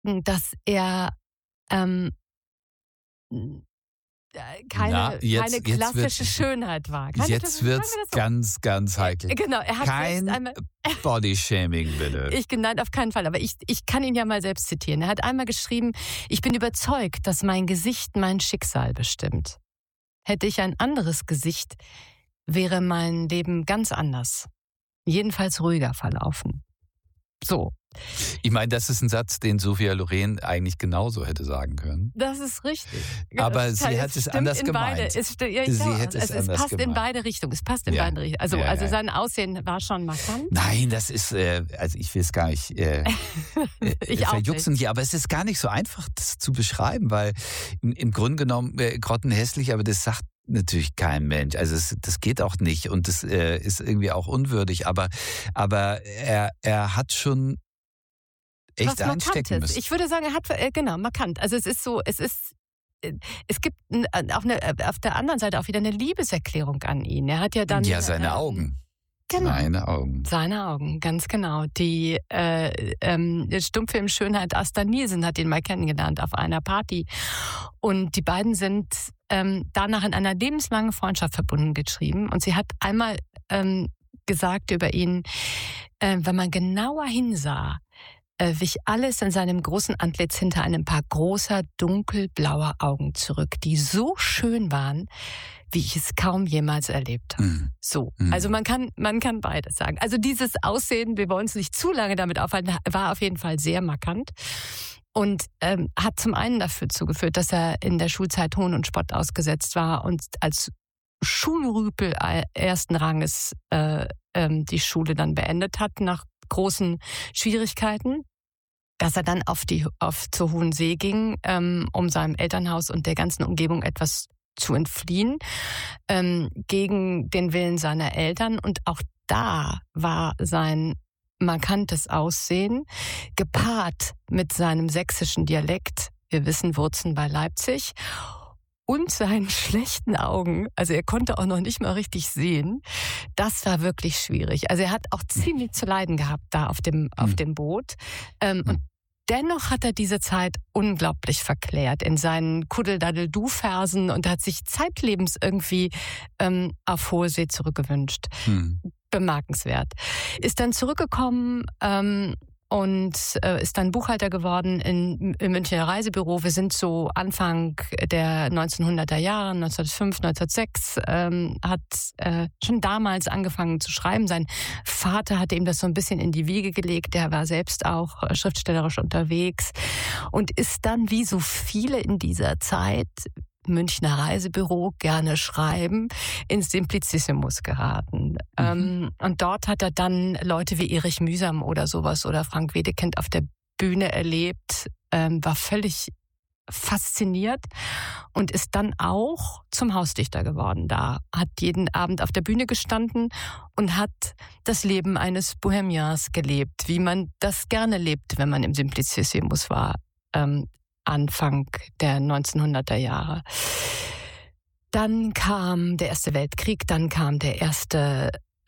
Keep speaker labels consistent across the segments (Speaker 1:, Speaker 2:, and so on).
Speaker 1: dass er keine klassische Schönheit war.
Speaker 2: Jetzt wird's ganz, ganz heikel.
Speaker 1: Genau, er hat
Speaker 2: kein
Speaker 1: einmal
Speaker 2: Bodyshaming, bitte.
Speaker 1: Nein, auf keinen Fall. Aber ich kann ihn ja mal selbst zitieren. Er hat einmal geschrieben: Ich bin überzeugt, dass mein Gesicht mein Schicksal bestimmt. Hätte ich ein anderes Gesicht, wäre mein Leben ganz anders. Jedenfalls ruhiger verlaufen. So.
Speaker 2: Ich meine, das ist ein Satz, den Sophia Loren eigentlich genauso hätte sagen können.
Speaker 1: Das ist richtig.
Speaker 2: Aber sie hat es anders gemeint.
Speaker 1: Es passt in beide Richtungen. Es passt in beide Richtungen. Also sein Aussehen war schon markant.
Speaker 2: Nein, das ist, also ich will es gar nicht verjuxen hier, aber es ist gar nicht so einfach, das zu beschreiben, weil im Grunde genommen grottenhässlich, aber das sagt natürlich kein Mensch. Also das geht auch nicht und das ist irgendwie auch unwürdig. Aber er hat schon echt einstecken müssen.
Speaker 1: Ich würde sagen, er hat markant. Also es gibt auf der anderen Seite auch wieder eine Liebeserklärung an ihn. Er hat ja dann
Speaker 2: seine Augen.
Speaker 1: Genau.
Speaker 2: Seine
Speaker 1: Augen, ganz genau. Die Stummfilm Schönheit Asta Nielsen hat ihn mal kennengelernt auf einer Party. Und die beiden sind danach in einer lebenslangen Freundschaft verbunden geschrieben. Und sie hat einmal gesagt über ihn, wenn man genauer hinsah, wich alles in seinem großen Antlitz hinter einem Paar großer, dunkelblauer Augen zurück, die so schön waren, wie ich es kaum jemals erlebt habe. So, also man kann beides sagen. Also dieses Aussehen, wir wollen uns nicht zu lange damit aufhalten, war auf jeden Fall sehr markant und hat zum einen dafür zugeführt, dass er in der Schulzeit Hohn und Spott ausgesetzt war und als Schulrüpel ersten Ranges die Schule dann beendet hat nach großen Schwierigkeiten, dass er dann zur Hohen See ging, um seinem Elternhaus und der ganzen Umgebung etwas zu entfliehen, gegen den Willen seiner Eltern. Und auch da war sein markantes Aussehen, gepaart mit seinem sächsischen Dialekt, wir wissen Wurzen bei Leipzig, und seinen schlechten Augen, also er konnte auch noch nicht mal richtig sehen, das war wirklich schwierig. Also er hat auch ziemlich zu leiden gehabt da auf dem Boot. Und dennoch hat er diese Zeit unglaublich verklärt in seinen Kuddel-Daddel-Du-Versen und hat sich zeitlebens irgendwie auf hohe See zurückgewünscht. Bemerkenswert. Ist dann zurückgekommen und ist dann Buchhalter geworden im Münchner Reisebüro. Wir sind so Anfang der 1900er Jahre, 1905, 1906, hat schon damals angefangen zu schreiben. Sein Vater hatte ihm das so ein bisschen in die Wiege gelegt. Der war selbst auch schriftstellerisch unterwegs und ist dann, wie so viele in dieser Zeit, Münchner Reisebüro, gerne schreiben, ins Simplicissimus geraten. Und dort hat er dann Leute wie Erich Mühsam oder sowas oder Frank Wedekind auf der Bühne erlebt, war völlig fasziniert und ist dann auch zum Hausdichter geworden. Da hat jeden Abend auf der Bühne gestanden und hat das Leben eines Bohemians gelebt, wie man das gerne lebt, wenn man im Simplicissimus war. Anfang der 1900er Jahre. Dann kam der Erste Weltkrieg, dann kam die erste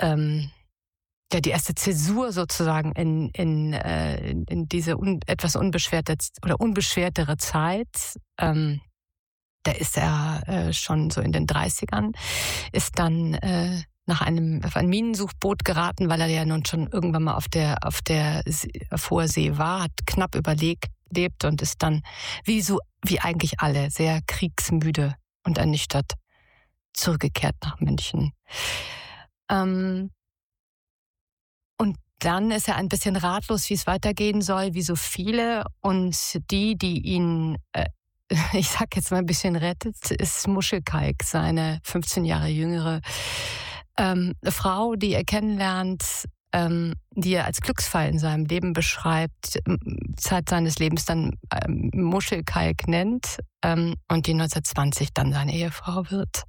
Speaker 1: Zäsur sozusagen in diese etwas unbeschwertere Zeit. Da ist er schon so in den 30ern, ist dann auf ein Minensuchboot geraten, weil er ja nun schon irgendwann mal auf hoher See war, hat knapp überlebt und ist dann, wie eigentlich alle, sehr kriegsmüde und ernüchtert zurückgekehrt nach München. Und dann ist er ein bisschen ratlos, wie es weitergehen soll, wie so viele. Und die ihn, ich sag jetzt mal ein bisschen rettet, ist Muschelkalk, seine 15 Jahre jüngere Frau, die er kennenlernt, die er als Glücksfall in seinem Leben beschreibt, Zeit seines Lebens dann Muschelkalk nennt und die 1920 dann seine Ehefrau wird.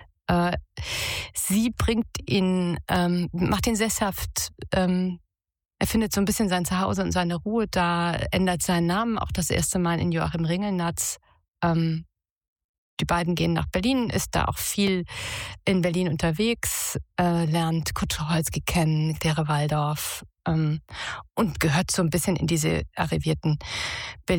Speaker 1: Sie bringt ihn, macht ihn sesshaft, er findet so ein bisschen sein Zuhause und seine Ruhe da, ändert seinen Namen auch das erste Mal in Joachim Ringelnatz. Die beiden gehen nach Berlin, ist da auch viel in Berlin unterwegs, lernt Kurt Tucholsky kennen, Claire Waldorf und gehört so ein bisschen in diese arrivierten